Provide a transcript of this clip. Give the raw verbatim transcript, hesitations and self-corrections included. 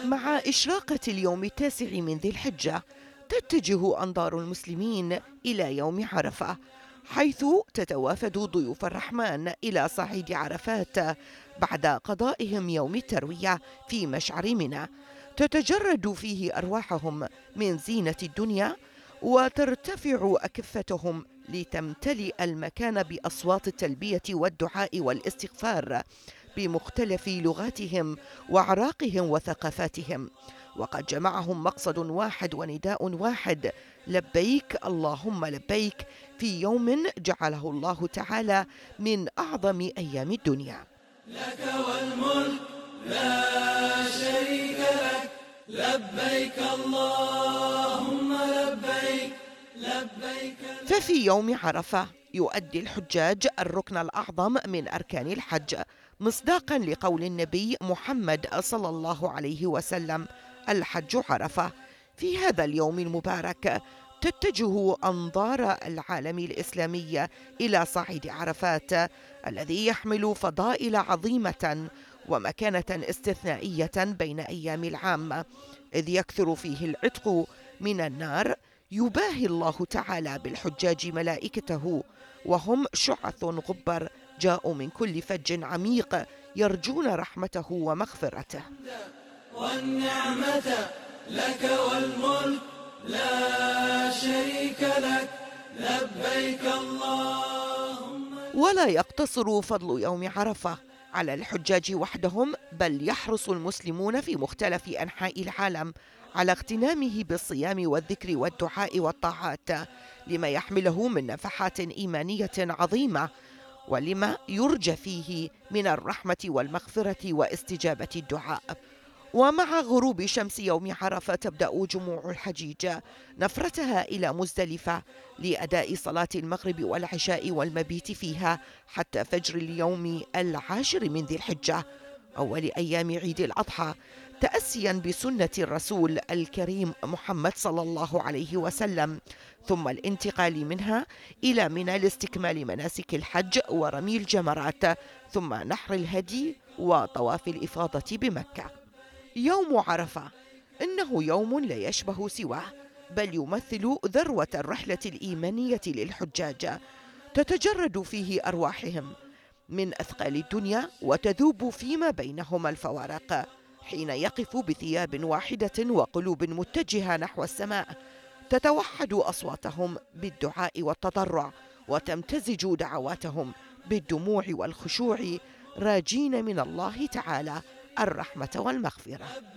مع إشراقة اليوم التاسع من ذي الحجة تتجه أنظار المسلمين إلى يوم عرفة، حيث تتوافد ضيوف الرحمن إلى صعيد عرفات بعد قضائهم يوم التروية في مشعر منى، تتجرد فيه أرواحهم من زينة الدنيا وترتفع أكفتهم لتمتلئ المكان بأصوات التلبية والدعاء والاستغفار بمختلف لغاتهم وأعراقهم وثقافاتهم، وقد جمعهم مقصد واحد ونداء واحد: لبيك اللهم لبيك، في يوم جعله الله تعالى من أعظم أيام الدنيا. لك والملك لا شريك لك، لبيك اللهم لبيك لبيك. ففي يوم عرفة يؤدي الحجاج الركن الأعظم من أركان الحج، مصداقا لقول النبي محمد صلى الله عليه وسلم: الحج عرفة. في هذا اليوم المبارك تتجه أنظار العالم الإسلامي إلى صعيد عرفات الذي يحمل فضائل عظيمة ومكانة استثنائية بين أيام العام، إذ يكثر فيه العتق من النار. يباهي الله تعالى بالحجاج ملائكته وهم شعث غبر جاءوا من كل فج عميق يرجون رحمته ومغفرته. والنعمة لك والملك لا شريك لك، لبيك اللهم. ولا يقتصر فضل يوم عرفة على الحجاج وحدهم، بل يحرص المسلمون في مختلف أنحاء العالم على اغتنامه بالصيام والذكر والدعاء والطاعات، لما يحمله من نفحات إيمانية عظيمة ولما يرجى فيه من الرحمة والمغفرة واستجابة الدعاء. ومع غروب شمس يوم عرفة تبدأ جموع الحجيج نفرتها إلى مزدلفة لأداء صلاة المغرب والعشاء والمبيت فيها حتى فجر اليوم العاشر من ذي الحجة أول أيام عيد الأضحى، تأسيا بسنة الرسول الكريم محمد صلى الله عليه وسلم، ثم الانتقال منها إلى منى لاستكمال مناسك الحج ورمي الجمرات، ثم نحر الهدي وطواف الإفاضة بمكة. يوم عرفة إنه يوم لا يشبه سواه، بل يمثل ذروة الرحلة الإيمانية للحجاج، تتجرد فيه أرواحهم من أثقال الدنيا وتذوب فيما بينهما الفوارق، حين يقف بثياب واحدة وقلوب متجهة نحو السماء، تتوحد أصواتهم بالدعاء والتضرع، وتمتزج دعواتهم بالدموع والخشوع، راجين من الله تعالى الرحمة والمغفرة.